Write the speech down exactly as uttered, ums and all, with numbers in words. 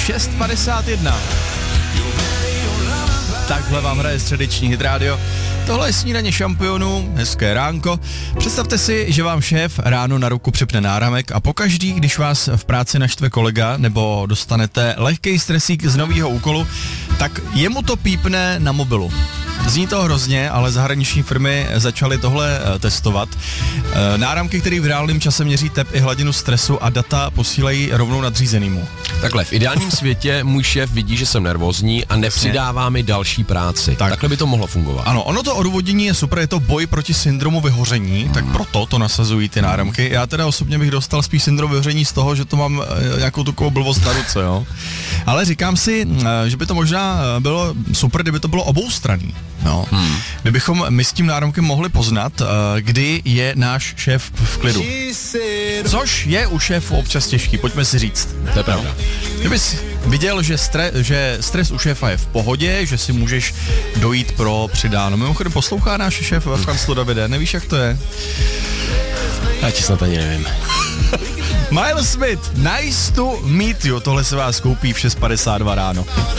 šest padesát jedna. Takhle vám hraje středeční Hit Radio. Tohle je snídaně šampionů, hezké ránko. Představte si, že vám šéf ráno na ruku připne náramek a pokaždý, když vás v práci naštve kolega nebo dostanete lehký stresík z nového úkolu, tak jemu to pípne na mobilu. Zní to hrozně, ale zahraniční firmy začaly tohle testovat. Náramky, které v reálném čase měří tep i hladinu stresu a data posílají rovnou nadřízenýmu. Takhle, v ideálním světě můj šéf vidí, že jsem nervózní a nepřidává mi další práci. Tak. Takhle by to mohlo fungovat. Ano, ono to odůvodnění je super, je to boj proti syndromu vyhoření, hmm. tak proto to nasazují ty náramky. Já teda osobně bych dostal spíš syndrom vyhoření z toho, že to mám nějakou takovou blbost na ruce, jo. Ale říkám si, že by to možná bylo super, kdyby to bylo oboustranný. No. Hmm. Kdybychom my s tím náramkem mohli poznat, kdy je náš šéf v klidu. Což je u šéfu občas těžký, pojďme si říct. To je pravda. Kdybys viděl, že, stre, že stres u šéfa je v pohodě, že si můžeš dojít pro přidáno. Mimochodem poslouchá náš šéf v kanclu Davide, nevíš, jak to je? Já ti snad ani nevím. Miles Smith, Nice to meet you, tohle se vás koupí v šest padesát dva ráno.